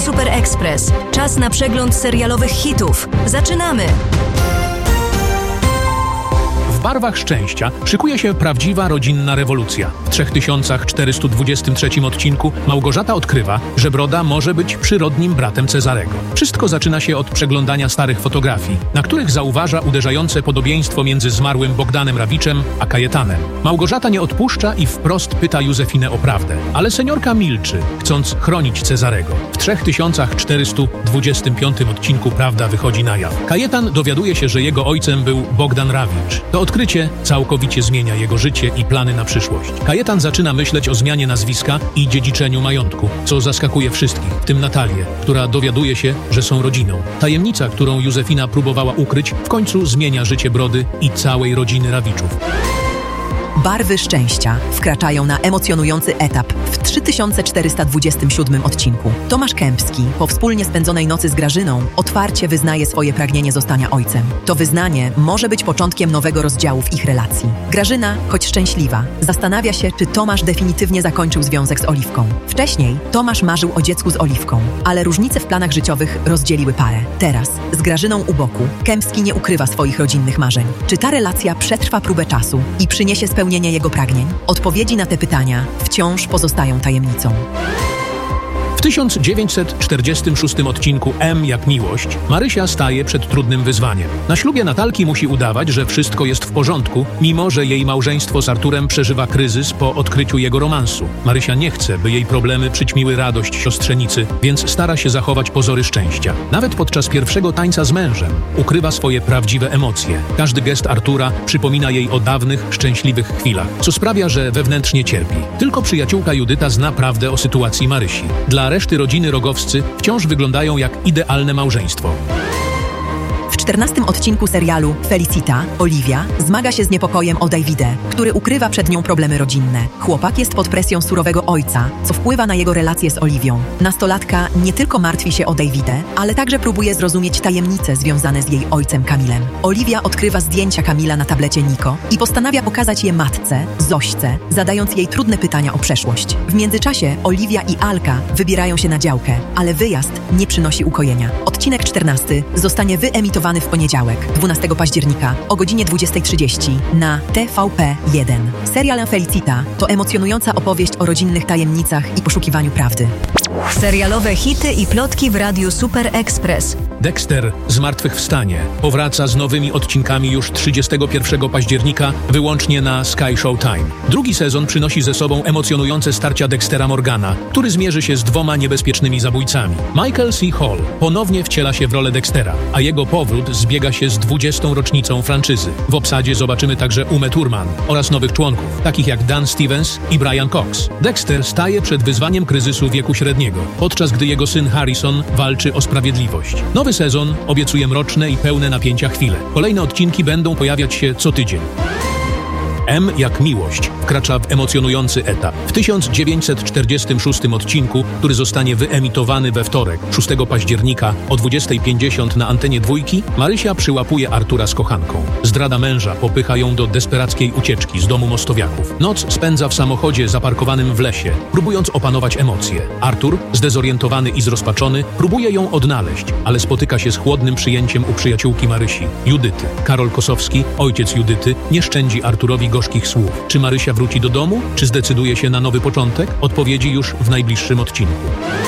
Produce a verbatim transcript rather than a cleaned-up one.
Super Express. Czas na przegląd serialowych hitów. Zaczynamy! W barwach szczęścia szykuje się prawdziwa rodzinna rewolucja. W trzy tysiące czterysta dwudziestym trzecim odcinku Małgorzata odkrywa, że Broda może być przyrodnim bratem Cezarego. Wszystko zaczyna się od przeglądania starych fotografii, na których zauważa uderzające podobieństwo między zmarłym Bogdanem Rawiczem a Kajetanem. Małgorzata nie odpuszcza i wprost pyta Józefinę o prawdę, ale seniorka milczy, chcąc chronić Cezarego. W trzy tysiące czterysta dwudziestym piątym odcinku prawda wychodzi na jaw. Kajetan dowiaduje się, że jego ojcem był Bogdan Rawicz. To odkrycie całkowicie zmienia jego życie i plany na przyszłość. Kajetan zaczyna myśleć o zmianie nazwiska i dziedziczeniu majątku, co zaskakuje wszystkich, w tym Natalię, która dowiaduje się, że są rodziną. Tajemnica, którą Józefina próbowała ukryć, w końcu zmienia życie Brody i całej rodziny Rawiczów. Barwy szczęścia wkraczają na emocjonujący etap w trzy tysiące czterysta dwudziestym siódmym odcinku. Tomasz Kępski po wspólnie spędzonej nocy z Grażyną otwarcie wyznaje swoje pragnienie zostania ojcem. To wyznanie może być początkiem nowego rozdziału w ich relacji. Grażyna, choć szczęśliwa, zastanawia się, czy Tomasz definitywnie zakończył związek z Oliwką. Wcześniej Tomasz marzył o dziecku z Oliwką, ale różnice w planach życiowych rozdzieliły parę. Teraz, z Grażyną u boku, Kępski nie ukrywa swoich rodzinnych marzeń. Czy ta relacja przetrwa próbę czasu i przyniesie spełnienie jego pragnień? Odpowiedzi na te pytania wciąż pozostają tajemnicą. W tysiąc dziewięćset czterdziestym szóstym odcinku M jak miłość Marysia staje przed trudnym wyzwaniem. Na ślubie Natalki musi udawać, że wszystko jest w porządku, mimo że jej małżeństwo z Arturem przeżywa kryzys po odkryciu jego romansu. Marysia nie chce, by jej problemy przyćmiły radość siostrzenicy, więc stara się zachować pozory szczęścia. Nawet podczas pierwszego tańca z mężem ukrywa swoje prawdziwe emocje. Każdy gest Artura przypomina jej o dawnych, szczęśliwych chwilach, co sprawia, że wewnętrznie cierpi. Tylko przyjaciółka Judyta zna prawdę o sytuacji Marysi. Dla reszty rodziny Rogowscy wciąż wyglądają jak idealne małżeństwo. W czternastym odcinku serialu Felicita, Oliwia zmaga się z niepokojem o Davide, który ukrywa przed nią problemy rodzinne. Chłopak jest pod presją surowego ojca, co wpływa na jego relacje z Oliwią. Nastolatka nie tylko martwi się o Davide, ale także próbuje zrozumieć tajemnice związane z jej ojcem Kamilem. Oliwia odkrywa zdjęcia Kamila na tablecie Niko i postanawia pokazać je matce, Zośce, zadając jej trudne pytania o przeszłość. W międzyczasie Oliwia i Alka wybierają się na działkę, ale wyjazd nie przynosi ukojenia. Odcinek czternasty zostanie wyemitowany w poniedziałek, dwunastego października o godzinie dwudziestej trzydzieści na T V P jeden. Serial Felicita to emocjonująca opowieść o rodzinnych tajemnicach i poszukiwaniu prawdy. Serialowe hity i plotki w Radiu Super Express. Dexter Zmartwychwstanie powraca z nowymi odcinkami już trzydziestego pierwszego października wyłącznie na Sky Showtime. Drugi sezon przynosi ze sobą emocjonujące starcia Dextera Morgana, który zmierzy się z dwoma niebezpiecznymi zabójcami. Michael C. Hall ponownie wciela się w rolę Dextera, a jego powrót zbiega się z dwudziestą rocznicą franczyzy. W obsadzie zobaczymy także Umę Thurman oraz nowych członków, takich jak Dan Stevens i Brian Cox. Dexter staje przed wyzwaniem kryzysu wieku średniego, podczas gdy jego syn Harrison walczy o sprawiedliwość. Nowy sezon obiecuje mroczne i pełne napięcia chwile. Kolejne odcinki będą pojawiać się co tydzień. M jak miłość wkracza w emocjonujący etap. W tysiąc dziewięćset czterdziestym szóstym odcinku, który zostanie wyemitowany we wtorek, szóstego października o dwudziestej pięćdziesiąt na antenie dwójki, Marysia przyłapuje Artura z kochanką. Zdrada męża popycha ją do desperackiej ucieczki z domu Mostowiaków. Noc spędza w samochodzie zaparkowanym w lesie, próbując opanować emocje. Artur, zdezorientowany i zrozpaczony, próbuje ją odnaleźć, ale spotyka się z chłodnym przyjęciem u przyjaciółki Marysi, Judyty. Karol Kosowski, ojciec Judyty, nie szczędzi Arturowi gorzkich słów. Czy Marysia wróci do domu? Czy zdecyduje się na nowy początek? Odpowiedzi już w najbliższym odcinku.